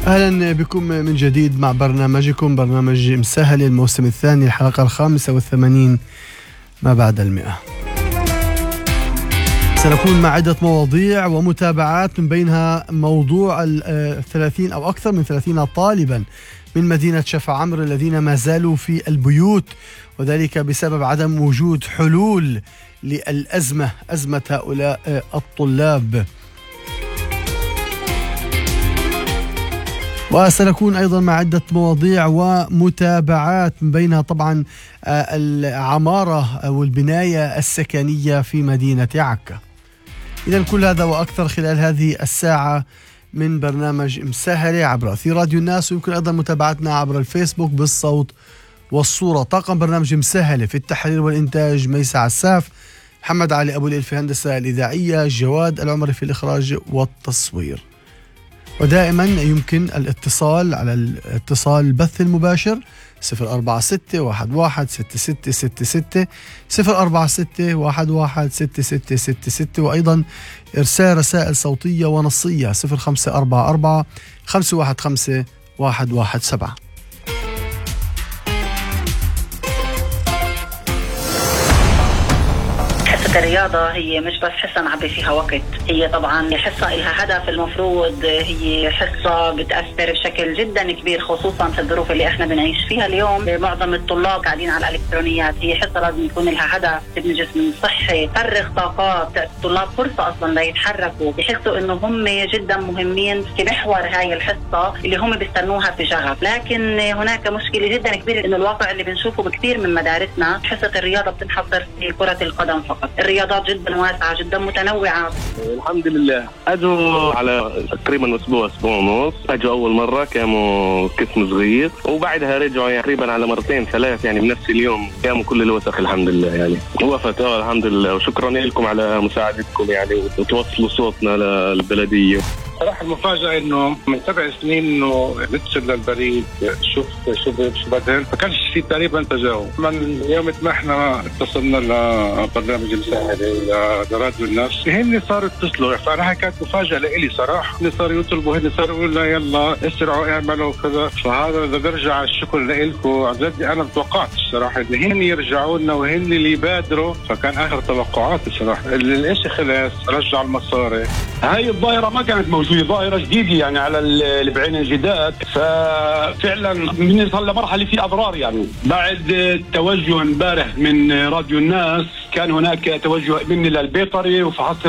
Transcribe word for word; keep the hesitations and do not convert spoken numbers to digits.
أهلا بكم من جديد مع برنامجكم برنامج مسهل الموسم الثاني الحلقة الخامسة والثمانين ما بعد المئة. سنكون مع عدة مواضيع ومتابعات، من بينها موضوع الثلاثين أو أكثر من ثلاثين طالبا من مدينة شفا عمرو الذين ما زالوا في البيوت، وذلك بسبب عدم وجود حلول للأزمة أزمة هؤلاء الطلاب. وسنكون أيضا مع عدة مواضيع ومتابعات، من بينها طبعا العمارة والبناية السكنية في مدينة عكا. إذن كل هذا وأكثر خلال هذه الساعة من برنامج مسهلة عبر أثير راديو الناس، ويمكن أيضا متابعتنا عبر الفيسبوك بالصوت والصورة. طاقم برنامج مسهلة في التحرير والإنتاج ميسا عساف، محمد علي أبو ليل في الهندسة الإذاعية، جواد العمري في الإخراج والتصوير. ودائما يمكن الاتصال على الاتصال البث المباشر صفر أربعة ستة واحد واحد ستة ستة ستة ستة صفر أربعة ستة واحد واحد ستة ستة ستة ستة، وأيضا إرسال رسائل صوتية ونصية صفر خمسة أربعة أربعة خمسة واحد خمسة واحد واحد سبعة. الرياضة هي مش بس حصة نعبي فيها وقت، هي طبعا حصة إلها هدف. المفروض هي حصة بتأثر بشكل جدا كبير، خصوصا في الظروف اللي احنا بنعيش فيها اليوم. معظم الطلاب قاعدين على الإلكترونيات. هي حصة لازم يكون لها هدف، تبني جسم صحي، تفرغ طاقات الطلاب، فرصة أصلا ليتحركوا، يحسوا إنه هم جدا مهمين في محور هاي الحصة اللي هم بيستنوها بشغف. لكن هناك مشكلة جدا كبيرة، إنه الواقع اللي بنشوفه بكثير من مدارسنا حصة الرياضة بتنحصر في كرة القدم فقط. الرياضات جدا واسعة جدا متنوعة. الحمد لله. أجوا على تقريبا أسبوع أسبوع ونص. أجوا أول مرة كانوا قسم صغير، وبعدها رجعوا يعني تقريبا على مرتين ثلاث، يعني بنفس اليوم قاموا كل الوسخ. الحمد لله يعني وقفت. اه الحمد لله، وشكرا لكم على مساعدتكم يعني وتوصلوا صوتنا للبلدية. صراحة المفاجأة إنه من سبع سنين إنه نتصل للبريد شوف شو شو بدهن، فكانش في تقريبا تجاوب. من يوم ما إحنا اتصلنا لبرنامج مسهلة لراديو الناس، هن صاروا يتصلوا، فأنا كانت مفاجأة لإلي صراحة. هن صاروا يطلبوا، هن صاروا يقولوا يلا اسرعوا اعملوا كذا. فهذا إذا برجع الشكر لإلكم عن جد. أنا متوقعتش الصراحة إن هن يرجعوا لنا وهن اللي يبادروا، فكان آخر توقعاتي الصراحة. الإشي خلاص رجع المصاري. هاي الظاهرة ما كانت موجودة، في ظاهرة جديدة يعني على اللي بعين الجداد، ففعلا بنوصل لمرحلة في أضرار. يعني بعد التوجه امبارح من راديو الناس كان هناك توجه مني للبيطري وفحص